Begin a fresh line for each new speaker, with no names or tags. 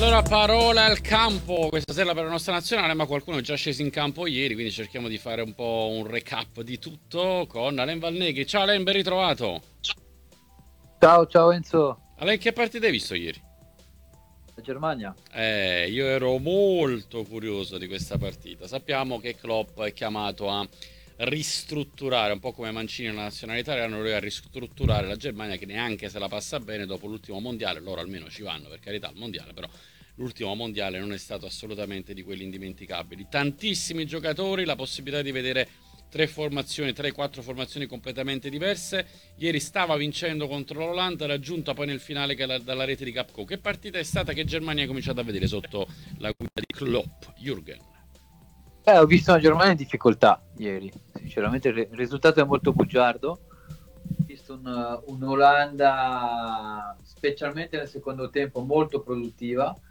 Allora, parola al campo questa sera per la nostra nazionale, ma qualcuno è già sceso in campo ieri, quindi cerchiamo di fare un po' un recap di tutto con Alen Valnegri. Ciao Alen, ben ritrovato.
Ciao, ciao Enzo,
Alen, che partita hai visto ieri?
la Germania.
Io ero molto curioso di questa partita. Sappiamo che Klopp è chiamato a ristrutturare, un po' come Mancini nella nazionale italiana, lui a ristrutturare la Germania che neanche se la passa bene dopo l'ultimo mondiale. Loro almeno ci vanno, per carità, al mondiale, però l'ultimo mondiale non è stato assolutamente di quelli indimenticabili. Tantissimi giocatori, la possibilità di vedere tre formazioni, 3-4 formazioni completamente diverse. Ieri stava vincendo contro l'Olanda, raggiunta poi nel finale dalla rete di Capco. Che partita è stata? Che Germania hai cominciato a vedere sotto la guida di Klopp, Jürgen?
Ho visto una Germania in difficoltà ieri, sinceramente il risultato è molto bugiardo. Ho visto un'Olanda, specialmente nel secondo tempo, molto produttiva,